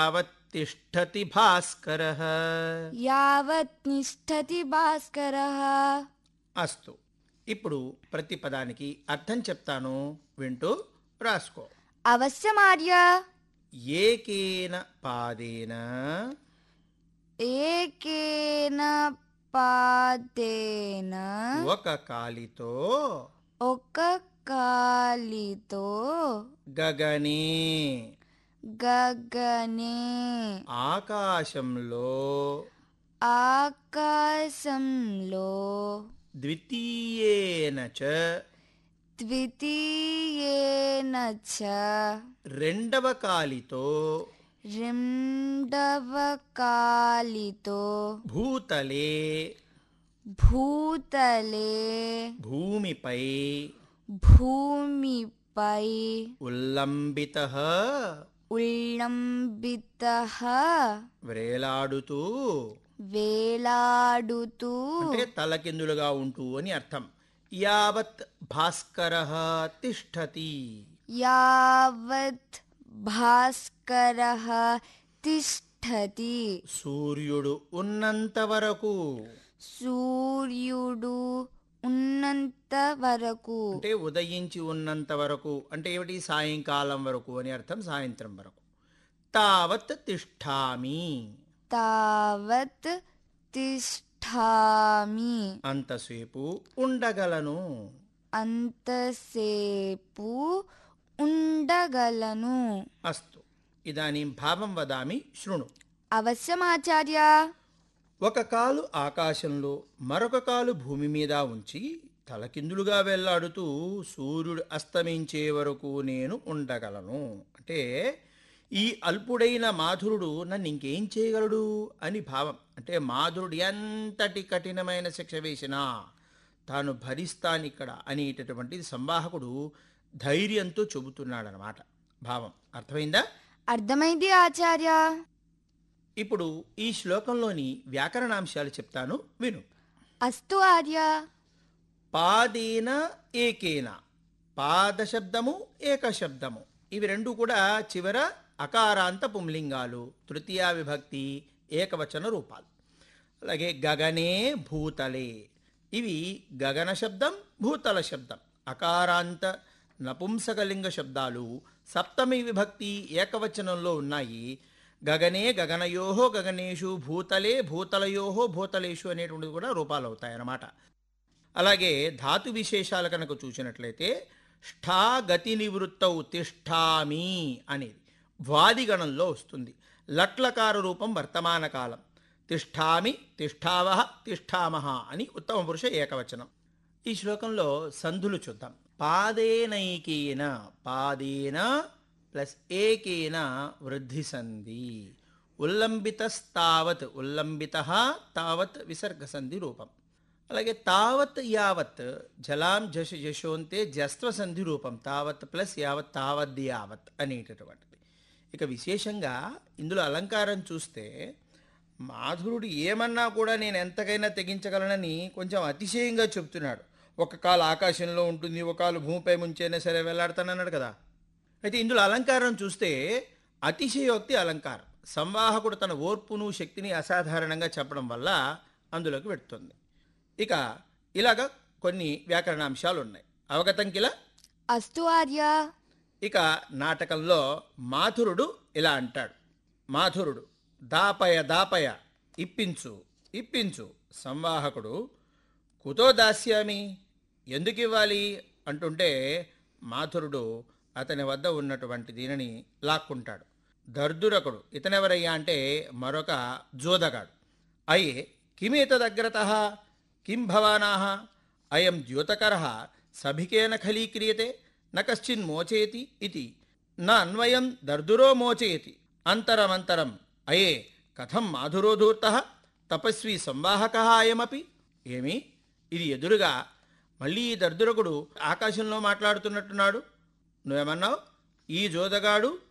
యావత్ తిష్టతి భాస్కరః. యావత్ నిష్ఠతి భాస్కరః. అస్తు. ఇప్పుడు ప్రతి పదానికి అర్థం చెప్తాను, వింటూ రాసుకో. అవశ్యమార్య. ఏకేన పాదేన ఏకేన పాదేన ఒక కాలితో ఒక కాలితో గగనే గగనే ఆకాశంలో ఆకాశంలో ద్వితీయేన చ ద్వితీయేన చ రెండవ కాలితో రెండవ కాలితో భూతలే భూతలే భూమిపై భూమిపై ఉల్లంబితః ఉల్లంబితః వ్రేలాడుతూ వేలాడుతూ అంటే తలకిందులుగా ఉంటూ అని అర్థం. యావత్ భాస్కరః తిష్టతి. యావత్ భాస్కరః తిష్టతి. సూర్యుడు ఉన్నంత వరకు సూర్యుడు ఉన్నంత వరకు అంటే ఉదయించి ఉన్నంత వరకు అంటే ఏమిటి, సాయంకాలం వరకు అని అర్థం, సాయంత్రం వరకు. తావత్ తిష్ఠామి. తావత్ తిష్ఠామి. అంతసేపు ఉండగలను. అంతసేపు ఉండగలను. అస్తు. ఇదానీం భావం వదామి శృణు. అవశ్యమాచార్య. ఒక కాలు ఆకాశంలో మరొక కాలు భూమి మీద ఉంచి తలకిందులుగా వెళ్లాడుతూ సూర్యుడు అస్తమించే వరకు నేను ఉండగలను. అంటే ఈ అల్పుడైన మాధురుడు నన్ను ఇంకేం చేయగలడు అని భావం. అంటే మాధురుడు ఎంతటి కఠినమైన శిక్ష వేసినా తాను భరిస్తానిక్కడ అనేటటువంటిది సంవాహకుడు ధైర్యంతో చెబుతున్నాడనమాట. భావం అర్థమైందా? అర్థమైంది ఆచార్య. ఇప్పుడు ఈ శ్లోకంలోని వ్యాకరణాంశాలు చెప్తాను, విను. అస్తు ఆర్య. పాదేన ఏకేన, పాదశబ్దము ఏకశబ్దము ఇవి రెండు కూడా చివర అకారాంత పుంలింగాలు, తృతీయా విభక్తి ఏకవచన రూపాలు. అలాగే గగనే భూతలే ఇవి గగన శబ్దం భూతల శబ్దం అకారాంత నపుంసకలింగ శబ్దాలు సప్తమి విభక్తి ఏకవచనంలో ఉన్నాయి. గగనే గగనయోహో గగనేషు భూతలే భూతలయోహో భూతలేషు అనేటువంటిది కూడా రూపాలు అవుతాయన్నమాట. అలాగే ధాతు విశేషాలు కనుక చూసినట్లయితే ష్ఠా గతి నివృత్తౌ తిష్ఠామి అనేది వాదిగణంలో వస్తుంది. లట్లకార రూపం వర్తమాన కాలం. తిష్ఠామి తిష్ఠావః తిష్ఠామః అని ఉత్తమ పురుష ఏకవచనం. ఈ శ్లోకంలో సంధులు చూద్దాం. పాదేనైకేన, పాదేన ప్లస్ ఏకేన వృద్ధి సంధి. ఉల్లంబితస్తావత్, ఉల్లంబితః తావత్ విసర్గ సంధి రూపం. అలాగే తావత్ యావత్ జలాం జష జశోంతే జస్త్వ సంధి రూపం. తావత్ ప్లస్ యావత్ తావద్యావత్ అనేటటువంటిది. ఇక విశేషంగా ఇందులో అలంకారం చూస్తే మాధురుడు ఏమన్నా కూడా నేను ఎంతకైనా తెగించగలనని కొంచెం అతిశయంగా చెప్తున్నాడు. ఒక కాలు ఆకాశంలో ఉంటుంది, ఒక కాలు భూమిపై ముంచైనా సరే వెళ్లాడతానన్నాడు కదా. అయితే ఇందులో అలంకారం చూస్తే అతిశయోక్తి అలంకారం. సంవాహకుడు తన ఓర్పును శక్తిని అసాధారణంగా చెప్పడం వల్ల అందులోకి పెడుతుంది. ఇక ఇలాగా కొన్ని వ్యాకరణాంశాలు ఉన్నాయి. అవగతం కిల? అస్తు ఆర్య. ఇక నాటకంలో మాధురుడు ఇలా అంటాడు. మాధురుడు దాపయ దాపయ, ఇప్పించు ఇప్పించు. సంవాహకుడు కుతో దాస్యామి, ఎందుకు ఇవ్వాలి అంటుంటే మాధురుడు అతని వద్ద ఉన్నటువంటి దీనిని లాక్కుంటాడు. దర్దురకుడు ఇతనెవరయ్యా అంటే మరొక జోదగాడు. అయే కిమేతదగ్రతః కిం భవానాః అయం ద్యోతకరః సభికేన ఖలీక్రియతే న కశ్చిన్ మోచేతి ఇతి న అన్వయం దర్దురో మోచేతి అంతరమంతరం అయే కథం మాధురో ధూర్తః తపస్వి సంవాహకః అయమపి. ఏమి ఇది ఎదురుగా మళ్ళీ ఈ దర్దురకుడు ఆకాశంలో మాట్లాడుతున్నట్టున్నాడు. నువ్వేమన్నావు? ఈ జోదగాడు